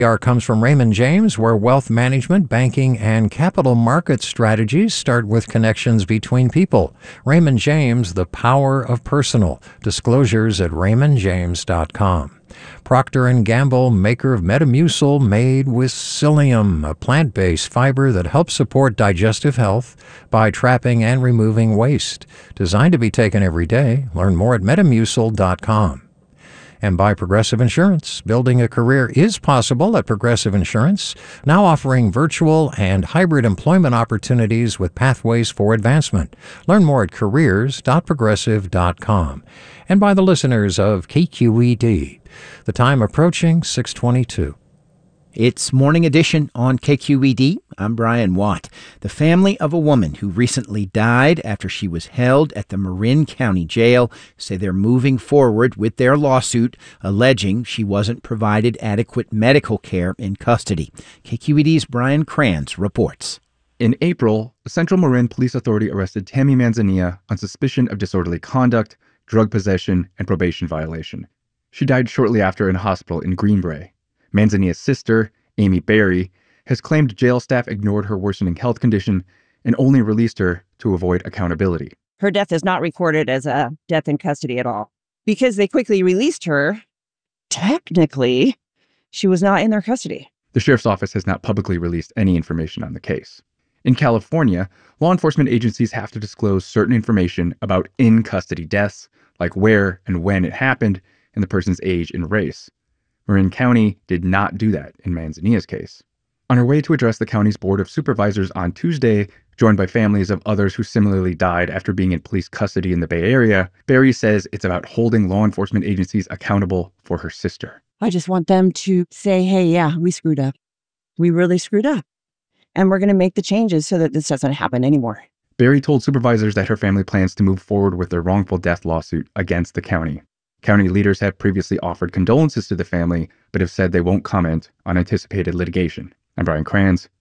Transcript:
PR comes from Raymond James, where wealth management, banking, and capital market strategies start with connections between people. Raymond James, the power of personal. Disclosures at raymondjames.com. Procter & Gamble, maker of Metamucil made with psyllium, a plant-based fiber that helps support digestive health by trapping and removing waste. Designed to be taken every day. Learn more at metamucil.com. And by Progressive Insurance. Building a career is possible at Progressive Insurance, now offering virtual and hybrid employment opportunities with pathways for advancement. Learn more at careers.progressive.com. And by the listeners of KQED. The time approaching 6:22. It's Morning Edition on KQED. I'm Brian Watt. The family of a woman who recently died after she was held at the Marin County Jail say they're moving forward with their lawsuit alleging she wasn't provided adequate medical care in custody. KQED's Brian Kranz reports. In April, the Central Marin Police Authority arrested Tammy Manzanilla on suspicion of disorderly conduct, drug possession, and probation violation. She died shortly after in a hospital in Greenbrae. Manzanilla's sister, Amy Berry, has claimed jail staff ignored her worsening health condition and only released her to avoid accountability. Her death is not recorded as a death in custody at all. Because they quickly released her, technically, she was not in their custody. The sheriff's office has not publicly released any information on the case. In California, law enforcement agencies have to disclose certain information about in-custody deaths, like where and when it happened and the person's age and race. Marin County did not do that in Manzanilla's case. On her way to address the county's Board of Supervisors on Tuesday, joined by families of others who similarly died after being in police custody in the Bay Area, Berry says it's about holding law enforcement agencies accountable for her sister. I just want them to say, hey, yeah, we screwed up. We really screwed up. And we're going to make the changes so that this doesn't happen anymore. Berry told supervisors that her family plans to move forward with their wrongful death lawsuit against the county. County leaders have previously offered condolences to the family, but have said they won't comment on anticipated litigation. I'm Brian Kranz,